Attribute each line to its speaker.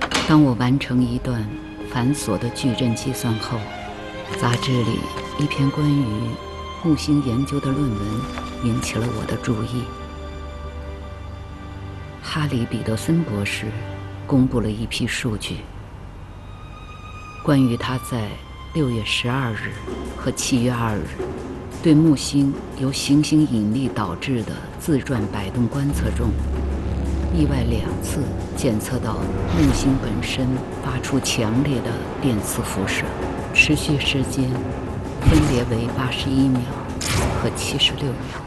Speaker 1: 当我完成一段繁琐的矩阵计算后，杂志里一篇关于木星研究的论文引起了我的注意。哈里·彼得森博士公布了一批数据，关于他在6月12日和7月2日对木星由行星引力导致的自转摆动观测中，意外2次检测到木星本身发出强烈的电磁辐射，持续时间分别为81秒和76秒。